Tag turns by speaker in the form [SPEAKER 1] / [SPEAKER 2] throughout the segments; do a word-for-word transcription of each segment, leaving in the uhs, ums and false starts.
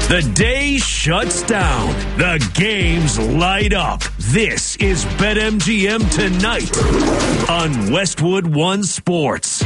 [SPEAKER 1] The day shuts down. The games light up. This is BetMGM Tonight on Westwood One Sports.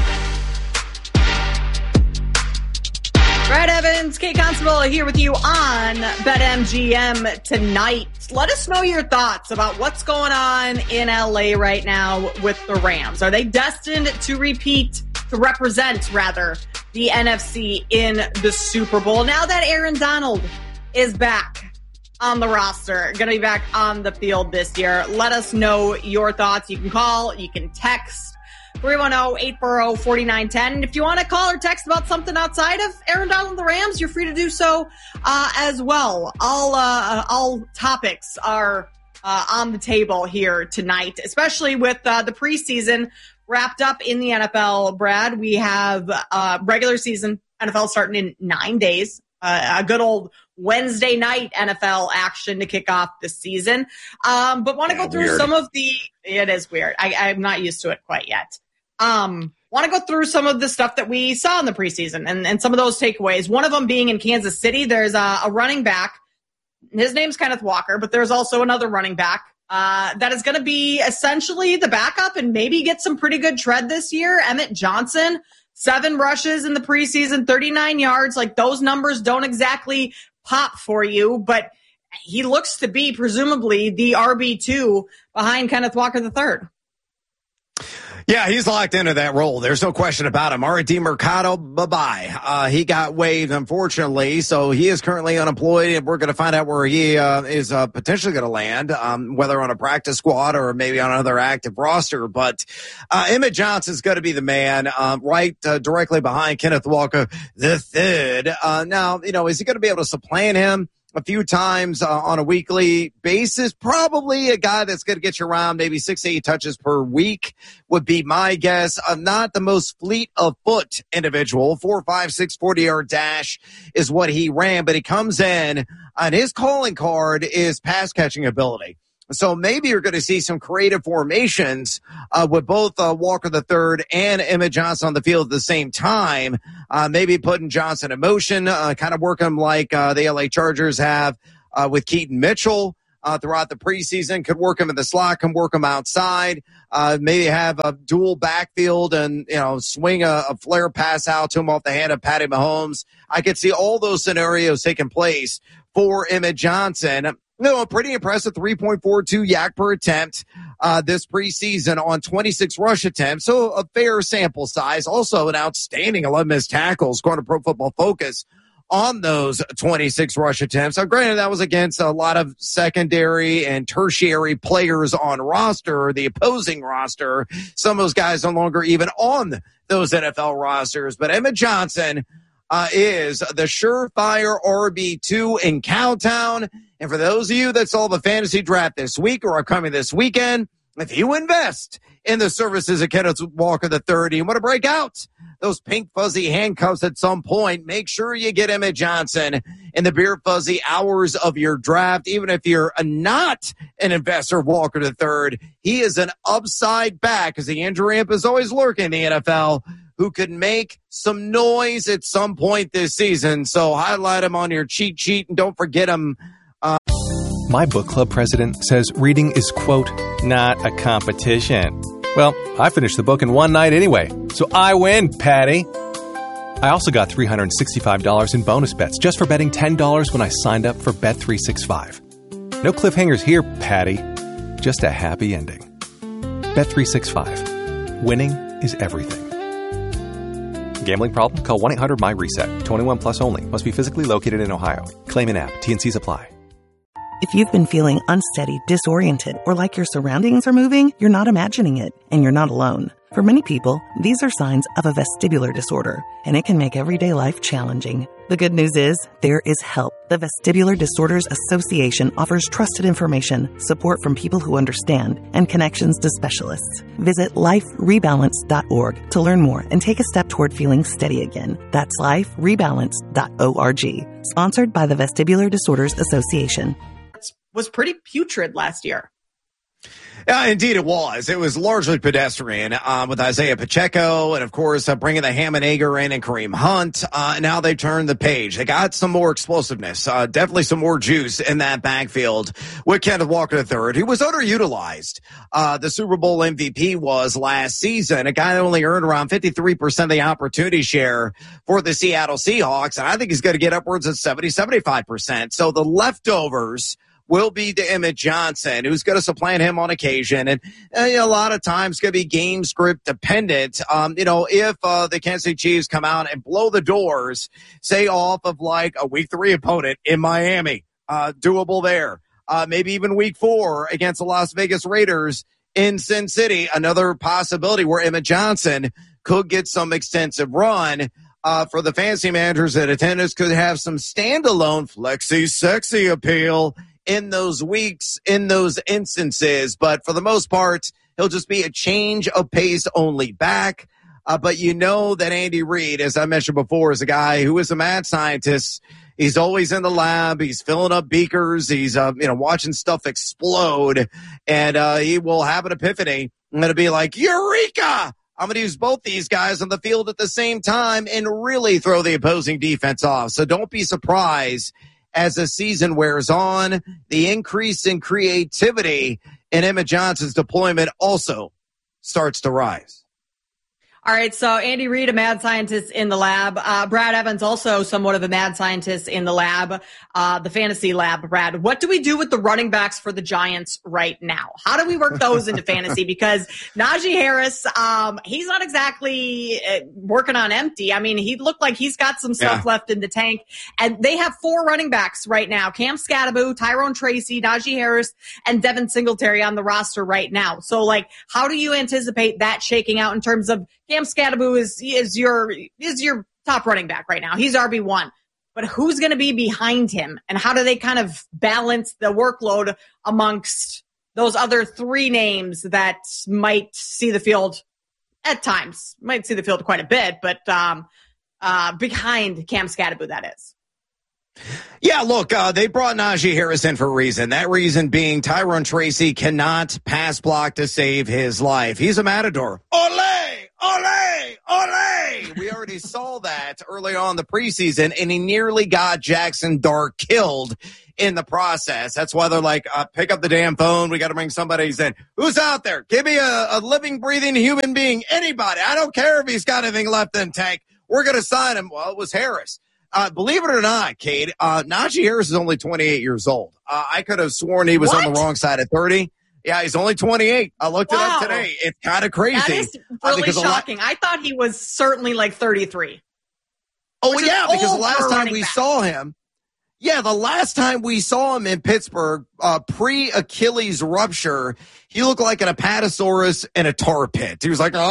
[SPEAKER 2] Brad Evans, Kate Constable here with you on BetMGM Tonight. Let us know your thoughts about what's going on in L A right now with the Rams. Are they destined to repeat, to represent, rather, the N F C in the Super Bowl? Now that Aaron Donald is back on the roster, going to be back on the field this year, let us know your thoughts. You can call, you can text three one zero, eight four zero, four nine one zero. And if you want to call or text about something outside of Aaron Donald and the Rams, you're free to do so uh, as well. All, uh, all topics are uh, on the table here tonight, especially with uh, the preseason wrapped up in the N F L. Brad, we have uh, regular season N F L starting in nine days. Uh, a good old Wednesday night N F L action to kick off the season. Um, but want to yeah, go through weird. some of the, it is weird. I, I'm not used to it quite yet. Um, want to go through some of the stuff that we saw in the preseason and, and some of those takeaways. One of them being in Kansas City, there's a, a running back. His name's Kenneth Walker, but there's also another running back uh, that is going to be essentially the backup and maybe get some pretty good tread this year. Emmett Johnson, seven rushes in the preseason, thirty-nine yards. Like, those numbers don't exactly pop for you, but he looks to be presumably the R B two behind Kenneth Walker the third.
[SPEAKER 3] Yeah, he's locked into that role. There's no question about him. R D Mercado, bye-bye. Uh, he got waived, unfortunately, so he is currently unemployed, and we're going to find out where he uh, is uh, potentially going to land, um, whether on a practice squad or maybe on another active roster. But uh, Emmett Johnson is going to be the man um, right uh, directly behind Kenneth Walker the third. Uh, now, you know, is he going to be able to supplant him a few times uh, on a weekly basis? Probably a guy that's going to get you around maybe six to eight touches per week would be my guess. I'm not the most fleet of foot individual. Four, five, six, forty-yard dash is what he ran, but he comes in and his calling card is pass catching ability. So maybe you're going to see some creative formations uh, with both uh, Walker the third and Emmett Johnson on the field at the same time. Uh, maybe putting Johnson in motion, uh, kind of work him like uh, the L A Chargers have uh, with Keaton Mitchell uh, throughout the preseason. Could work him in the slot, can work him outside. Uh, maybe have a dual backfield and, you know, swing a, a flare pass out to him off the hand of Patty Mahomes. I could see all those scenarios taking place for Emmett Johnson. No, a pretty impressive three point four two yak per attempt uh, this preseason on twenty-six rush attempts. So a fair sample size. Also an outstanding eleven missed tackles, according to Pro Football Focus, on those twenty-six rush attempts. Now, granted, that was against a lot of secondary and tertiary players on roster, the opposing roster. Some of those guys no longer even on those N F L rosters. But Emmett Johnson uh, is the surefire R B two in Cowtown. And for those of you that saw the fantasy draft this week or are coming this weekend, if you invest in the services of Kenneth Walker the third, you want to break out those pink fuzzy handcuffs at some point, make sure you get Emmett Johnson in the beer fuzzy hours of your draft. Even if you're not an investor of Walker the third, he is an upside back, because the injury ramp is always lurking in the N F L, who could make some noise at some point this season. So highlight him on your cheat sheet and don't forget him. Uh,
[SPEAKER 4] My book club president says reading is, quote, not a competition. Well, I finished the book in one night anyway, so I win, Patty. I also got three hundred sixty-five dollars in bonus bets just for betting ten dollars when I signed up for Bet three sixty-five. No cliffhangers here, Patty. Just a happy ending. Bet three sixty-five. Winning is everything. Gambling problem? Call one eight hundred my reset. twenty-one plus only. Must be physically located in Ohio. Claim in app. T and C's apply.
[SPEAKER 5] If you've been feeling unsteady, disoriented, or like your surroundings are moving, you're not imagining it, and you're not alone. For many people, these are signs of a vestibular disorder, and it can make everyday life challenging. The good news is, there is help. The Vestibular Disorders Association offers trusted information, support from people who understand, and connections to specialists. Visit life rebalance dot org to learn more and take a step toward feeling steady again. That's life rebalance dot org. Sponsored by the Vestibular Disorders Association.
[SPEAKER 2] Was pretty putrid last year.
[SPEAKER 3] Yeah, indeed it was. It was largely pedestrian um, with Isaiah Pacheco and, of course, uh, bringing the Hammonegger in and Kareem Hunt. Uh, now they turned the page. They got some more explosiveness, uh, definitely some more juice in that backfield with Kenneth Walker the third. He was underutilized. Uh, the Super Bowl M V P was last season. A guy that only earned around fifty-three percent of the opportunity share for the Seattle Seahawks, and I think he's going to get upwards of seventy, seventy-five percent. So the leftovers will be to Emmett Johnson, who's going to supplant him on occasion. And uh, you know, a lot of times going to be game script dependent. Um, you know, if uh, the Kansas City Chiefs come out and blow the doors, say off of like a week three opponent in Miami, uh, doable there. Uh, maybe even week four against the Las Vegas Raiders in Sin City, another possibility where Emmett Johnson could get some extensive run. Uh, for the fantasy managers that attendance could have some standalone flexi sexy appeal in those weeks, in those instances. But for the most part, he'll just be a change of pace only back. Uh, but you know that Andy Reid, as I mentioned before, is a guy who is a mad scientist. He's always in the lab. He's filling up beakers. He's, uh, you know, watching stuff explode. And uh, he will have an epiphany. I'm going to be like, Eureka! I'm going to use both these guys on the field at the same time and really throw the opposing defense off. So don't be surprised as the season wears on. The increase in creativity in Emmett Johnson's deployment also starts to rise.
[SPEAKER 2] All right, so Andy Reid, a mad scientist in the lab. Uh, Brad Evans, also somewhat of a mad scientist in the lab, uh, the fantasy lab. Brad, what do we do with the running backs for the Giants right now? How do we work those into fantasy? Because Najee Harris, um, he's not exactly uh, working on empty. I mean, he looked like he's got some stuff yeah. left in the tank. And they have four running backs right now: Cam Scatterbo, Tyrone Tracy, Najee Harris, and Devin Singletary on the roster right now. So, like, how do you anticipate that shaking out in terms of Cam Scatterbo is is your is your top running back right now. He's R B one. But who's going to be behind him? And how do they kind of balance the workload amongst those other three names that might see the field at times, might see the field quite a bit, but um, uh, behind Cam Scatterbo, that is.
[SPEAKER 3] Yeah, look, uh, they brought Najee Harris in for a reason. That reason being Tyrone Tracy cannot pass block to save his life. He's a matador. Ole! Ole! Ole! We already saw that early on in the preseason, and he nearly got Jackson Dart killed in the process. That's why they're like, uh, pick up the damn phone. We got to bring somebody in. Who's out there? Give me a, a living, breathing human being. Anybody. I don't care if he's got anything left in the tank. We're going to sign him. Well, it was Harris. Uh, believe it or not, Kate, uh, Najee Harris is only twenty-eight years old. Uh, I could have sworn he was what? on the wrong side at thirty. Yeah, he's only twenty-eight. I looked wow. it up today. It's kind of crazy.
[SPEAKER 2] That is really uh, shocking. La- I thought he was certainly like thirty-three.
[SPEAKER 3] Oh, yeah, because the last time we back. saw him, yeah, the last time we saw him in Pittsburgh, uh, pre-Achilles rupture, he looked like an Apatosaurus in a tar pit. He was like,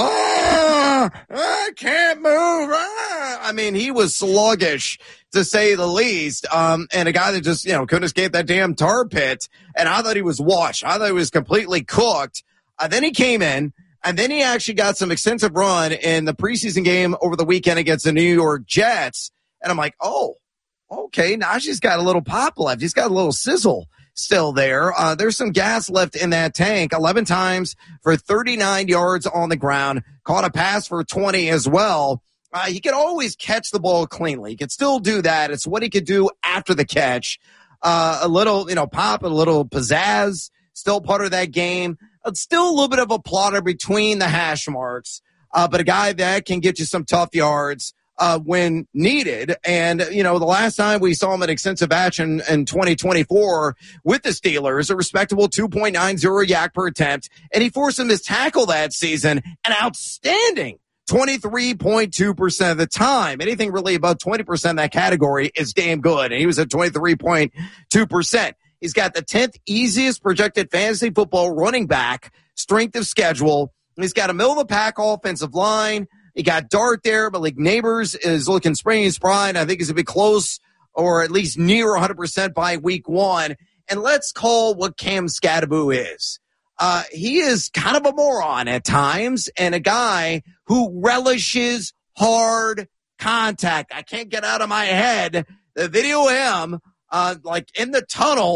[SPEAKER 3] oh, I can't move. Ah. I mean, he was sluggish, to say the least, um, and a guy that just, you know, couldn't escape that damn tar pit. And I thought he was washed. I thought he was completely cooked. Uh, then he came in, and then he actually got some extensive run in the preseason game over the weekend against the New York Jets. And I'm like, oh, okay, Najee's got a little pop left. He's got a little sizzle still there. Uh, there's some gas left in that tank. eleven times for thirty-nine yards on the ground. Caught a pass for twenty as well. Uh, he could always catch the ball cleanly. He could still do that. It's what he could do after the catch. Uh, a little, you know, pop, a little pizzazz, still part of that game. It's still a little bit of a plotter between the hash marks, uh, but a guy that can get you some tough yards uh, when needed. And, you know, the last time we saw him in extensive action in twenty twenty-four with the Steelers, a respectable two point nine oh yak per attempt, and he forced him to tackle that season, an outstanding twenty-three point two percent of the time. Anything really above twenty percent in that category is damn good. And he was at twenty-three point two percent. He's got the tenth easiest projected fantasy football running back strength of schedule. He's got a middle-of-the-pack offensive line. He got Dart there, but like Neighbors is looking springy spry. I think he's going to be close or at least near one hundred percent by week one. And let's call what Cam Scatterbo is. Uh, he is kind of a moron at times and a guy who relishes hard contact. I can't get out of my head the video of him, uh, like in the tunnel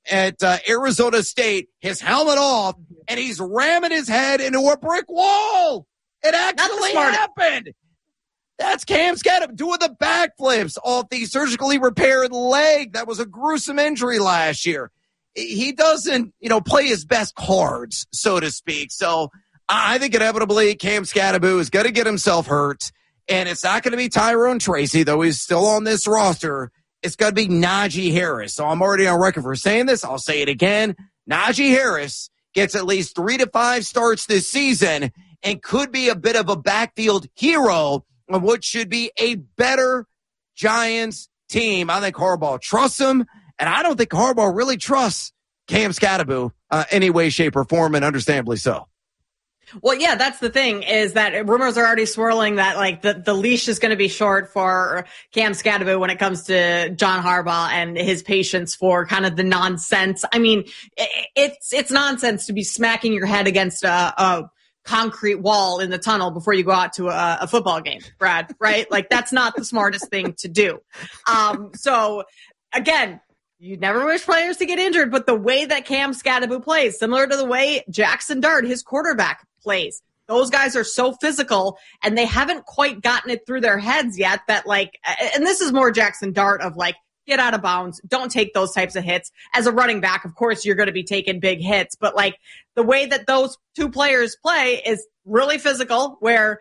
[SPEAKER 3] at uh, Arizona State, his helmet off, and he's ramming his head into a brick wall. It actually happened. That's Cam Skattebo doing the backflips off the surgically repaired leg. That was a gruesome injury last year. He doesn't, you know, play his best cards, so to speak. So I think inevitably Cam Skattebo is going to get himself hurt, and it's not going to be Tyrone Tracy, though he's still on this roster. It's going to be Najee Harris. So I'm already on record for saying this. I'll say it again. Najee Harris gets at least three to five starts this season and could be a bit of a backfield hero of what should be a better Giants team. I think Harbaugh trusts him, and I don't think Harbaugh really trusts Cam Skattebo uh, any way, shape, or form, and understandably so.
[SPEAKER 2] Well, yeah, that's the thing, is that rumors are already swirling that, like, the, the leash is going to be short for Cam Skattebo when it comes to John Harbaugh and his patience for kind of the nonsense. I mean, it's it's nonsense to be smacking your head against a, a concrete wall in the tunnel before you go out to a, a football game, Brad, right? Like, that's not the smartest thing to do. Um, so, again, you never wish players to get injured, but the way that Cam Skattebo plays, similar to the way Jackson Dart, his quarterback, plays. Those guys are so physical, and they haven't quite gotten it through their heads yet that, like, and this is more Jackson Dart of, like, get out of bounds, don't take those types of hits. As a running back, of course, you're going to be taking big hits, but, like, the way that those two players play is really physical, where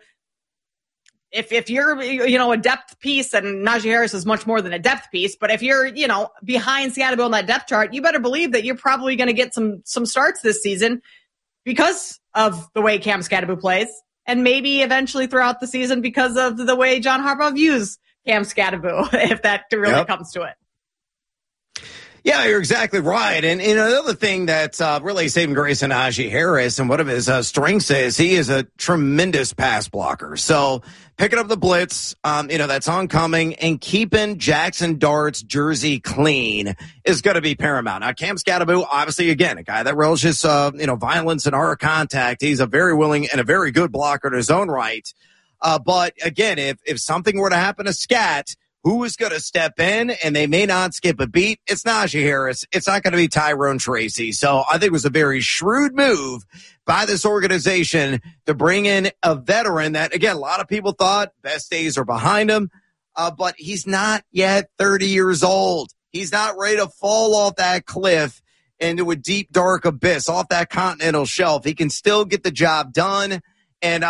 [SPEAKER 2] if if you're, you know, a depth piece, and Najee Harris is much more than a depth piece, but if you're, you know, behind Skattebo on that depth chart, you better believe that you're probably going to get some some starts this season because of the way Cam Skattebo plays, and maybe eventually throughout the season because of the way John Harbaugh views Cam Skattebo, if that really yep. comes to it.
[SPEAKER 3] Yeah, you're exactly right. And, and another thing that's uh, really saving grace in Najee Harris, and one of his uh, strengths is he is a tremendous pass blocker. So picking up the blitz, um, you know, that's oncoming, and keeping Jackson Dart's jersey clean is going to be paramount. Now, Cam Skattebo, obviously, again, a guy that relishes, uh, you know, violence and hard contact. He's a very willing and a very good blocker in his own right. Uh, but again, if, if something were to happen to Scat, who is going to step in, and they may not skip a beat? It's Najee Harris. It's not going to be Tyrone Tracy. So I think it was a very shrewd move by this organization to bring in a veteran that, again, a lot of people thought best days are behind him, uh, but he's not yet thirty years old. He's not ready to fall off that cliff into a deep, dark abyss, off that continental shelf. He can still get the job done. And